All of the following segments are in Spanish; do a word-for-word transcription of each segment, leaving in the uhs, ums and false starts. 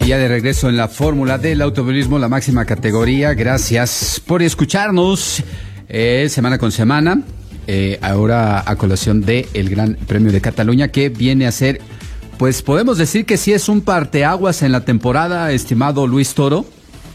Y ya de regreso en la fórmula del automovilismo, la máxima categoría. Gracias por escucharnos eh, semana con semana. Eh, ahora a colación del Gran Premio de Cataluña, que viene a ser, pues podemos decir que sí es un parteaguas en la temporada, estimado Luis Toro.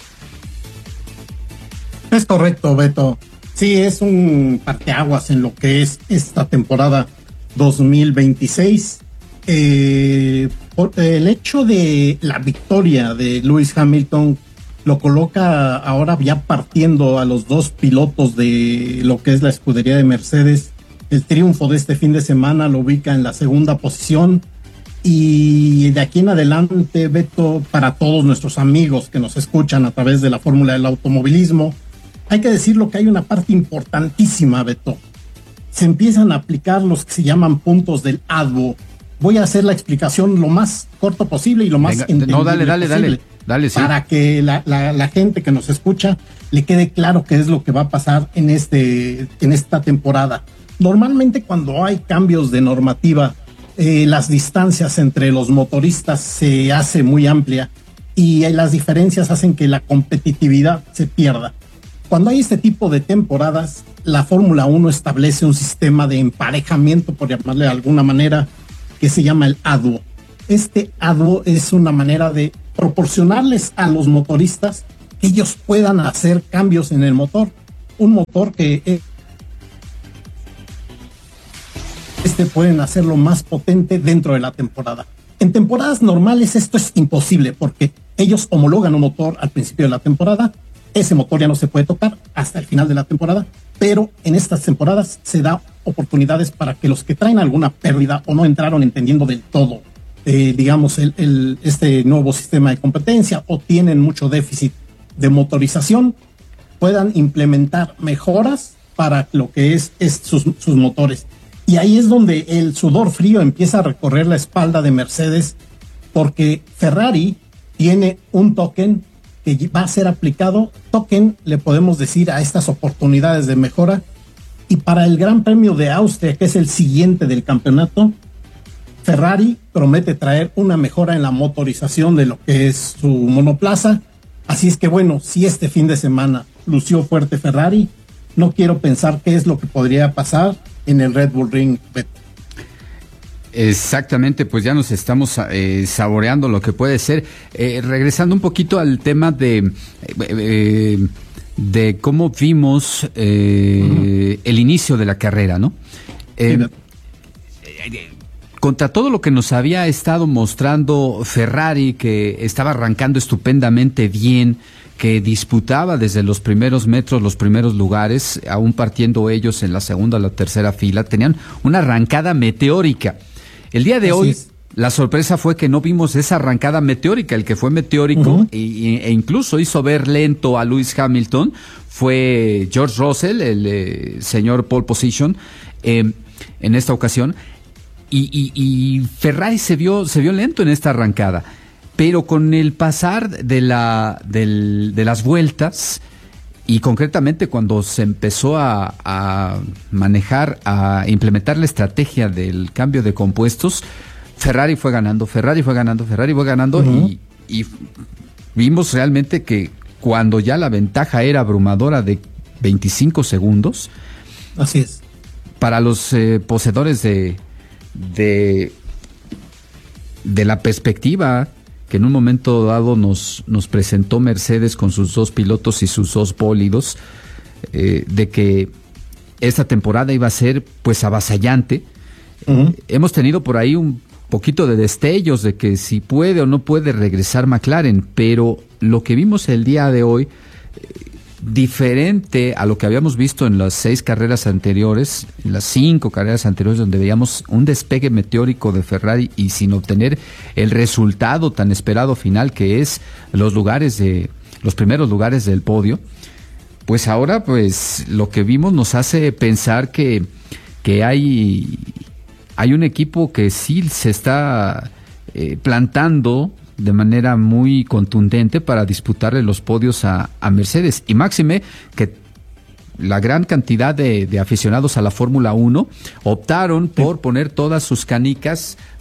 Es correcto, Beto. Sí, es un parteaguas en lo que es esta temporada dos mil veintiséis. Eh, por el hecho de la victoria de Lewis Hamilton lo coloca ahora ya partiendo a los dos pilotos de lo que es la escudería de Mercedes. El triunfo de este fin de semana lo ubica en la segunda posición, y de aquí en adelante, Beto, para todos nuestros amigos que nos escuchan a través de la fórmula del automovilismo, hay que decirlo que hay una parte importantísima, Beto. Se empiezan a aplicar los que se llaman puntos del A D V O. Voy a hacer la explicación lo más corto posible y lo más Venga, entendible no, dale, dale, posible, dale, dale, sí. Para que la, la, la gente que nos escucha le quede claro qué es lo que va a pasar en, este, en esta temporada. Normalmente cuando hay cambios de normativa, eh, las distancias entre los motoristas se hace muy amplia y las diferencias hacen que la competitividad se pierda. Cuando hay este tipo de temporadas, la Fórmula uno establece un sistema de emparejamiento, por llamarle de alguna manera, que se llama el A D V O. Este A D V O es una manera de proporcionarles a los motoristas que ellos puedan hacer cambios en el motor. Un motor que este pueden hacerlo más potente dentro de la temporada. En temporadas normales esto es imposible porque ellos homologan un motor al principio de la temporada. Ese motor ya no se puede tocar hasta el final de la temporada, pero en estas temporadas se da oportunidades para que los que traen alguna pérdida o no entraron entendiendo del todo, eh, digamos, el, el, este nuevo sistema de competencia o tienen mucho déficit de motorización, puedan implementar mejoras para lo que es, es sus, sus motores. Y ahí es donde el sudor frío empieza a recorrer la espalda de Mercedes, porque Ferrari tiene un token que va a ser aplicado. Token le podemos decir a estas oportunidades de mejora, y para el Gran Premio de Austria, que es el siguiente del campeonato, Ferrari promete traer una mejora en la motorización de lo que es su monoplaza. Así es que bueno, si este fin de semana lució fuerte Ferrari, no quiero pensar qué es lo que podría pasar en el Red Bull Ring. Exactamente, pues ya nos estamos eh, saboreando lo que puede ser. Eh, regresando un poquito al tema de eh, eh, de cómo vimos eh, uh-huh. el inicio de la carrera, ¿no? Eh, sí, eh, contra todo lo que nos había estado mostrando Ferrari, que estaba arrancando estupendamente bien, que disputaba desde los primeros metros, los primeros lugares, aún partiendo ellos en la segunda o la tercera fila, tenían una arrancada meteórica. El día de Así hoy, es. La sorpresa fue que no vimos esa arrancada meteórica. El que fue meteórico uh-huh. e, e incluso hizo ver lento a Lewis Hamilton fue George Russell, el eh, señor pole position, eh, en esta ocasión. Y, y, y Ferrari se vio, se vio lento en esta arrancada. Pero con el pasar de, la, del, de las vueltas, y concretamente cuando se empezó a, a manejar, a implementar la estrategia del cambio de compuestos, Ferrari fue ganando, Ferrari fue ganando, Ferrari fue ganando, uh-huh. y, y vimos realmente que cuando ya la ventaja era abrumadora de veinticinco segundos, así es, para los eh, poseedores de, de, de la perspectiva que en un momento dado nos, nos presentó Mercedes con sus dos pilotos y sus dos bólidos, eh, de que esta temporada iba a ser pues avasallante. Uh-huh. Hemos tenido por ahí un poquito de destellos de que si puede o no puede regresar McLaren, pero lo que vimos el día de hoy, eh, diferente a lo que habíamos visto en las seis carreras anteriores, en las cinco carreras anteriores, donde veíamos un despegue meteórico de Ferrari y sin obtener el resultado tan esperado final, que es los lugares de los primeros lugares del podio. Pues ahora, pues lo que vimos nos hace pensar que que hay hay un equipo que sí se está eh, plantando de manera muy contundente para disputarle los podios a, a Mercedes. Y máxime que la gran cantidad de, de aficionados a la Fórmula uno optaron por poner todas sus canicas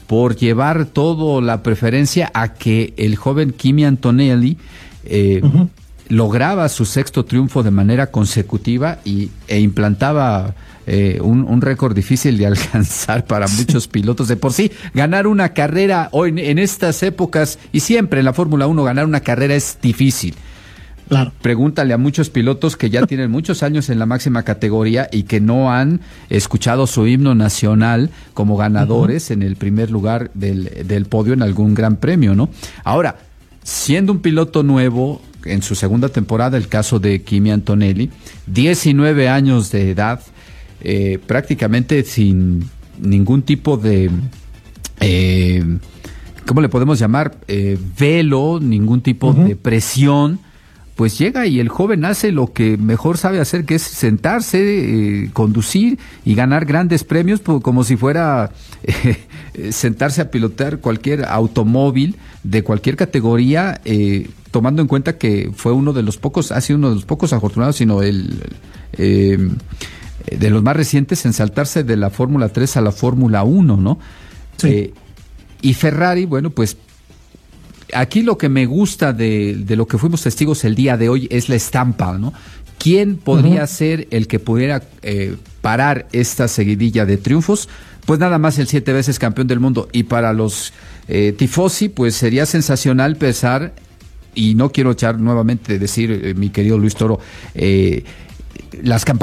por llevar toda la preferencia a que el joven Kimi Antonelli eh, uh-huh. lograba su sexto triunfo de manera consecutiva y, e implantaba eh, un, un récord difícil de alcanzar para muchos pilotos. De por sí, ganar una carrera hoy en, en estas épocas y siempre en la Fórmula uno, ganar una carrera es difícil. Claro. Pregúntale a muchos pilotos que ya tienen muchos años en la máxima categoría y que no han escuchado su himno nacional como ganadores uh-huh. en el primer lugar del, del podio en algún gran premio, ¿no? Ahora, siendo un piloto nuevo en su segunda temporada, el caso de Kimi Antonelli, diecinueve años de edad, eh, prácticamente sin ningún tipo de... Eh, ¿cómo le podemos llamar? Eh, velo, ningún tipo uh-huh. de presión. Pues llega y el joven hace lo que mejor sabe hacer, que es sentarse, eh, conducir y ganar grandes premios, pues, como si fuera eh, sentarse a pilotar cualquier automóvil de cualquier categoría, eh, tomando en cuenta que fue uno de los pocos, ha sido uno de los pocos afortunados, sino el eh, de los más recientes en saltarse de la Fórmula tres a la Fórmula uno, ¿no? Sí. Eh, y Ferrari, bueno, pues aquí lo que me gusta de, de lo que fuimos testigos el día de hoy es la estampa, ¿no? ¿Quién podría uh-huh. ser el que pudiera eh, parar esta seguidilla de triunfos? Pues nada más el siete veces campeón del mundo. Y para los eh, tifosi, pues sería sensacional pensar, y no quiero echar nuevamente decir, eh, mi querido Luis Toro, eh, las campañas